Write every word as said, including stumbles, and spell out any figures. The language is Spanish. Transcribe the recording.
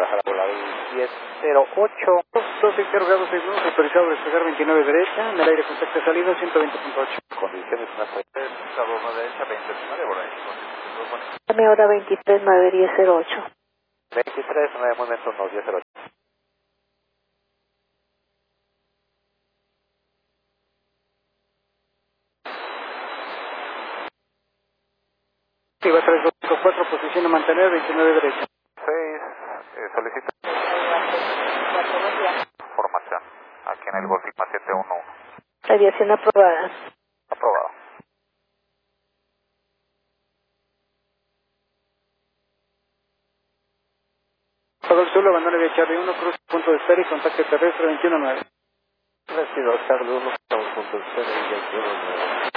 Guadalajara, volar diez cero ocho. dos interrogados seis uno, autorizado a despegar veintinueve derecha, en el aire contacto de salida ciento veinte punto ocho. Condiciones más uno derecha, veinte nueve, por ahí. Dame hora veintitrés nueve diez cero ocho. veintitrés nueve, movimiento uno diez cero ocho. Activa tres dos cinco cuatro, posición a mantener, veintinueve derecha. seis, eh, solicita formación. Aquí en el Golf Sigma siete uno uno. Aviación aprobada. Aprobado. Salvador Zulu, abandona vía Charlie uno, cruz punto de espera y contacto terrestre veintiuno nueve. Recibo Charlie uno, punto de espera y veintiuno nueve.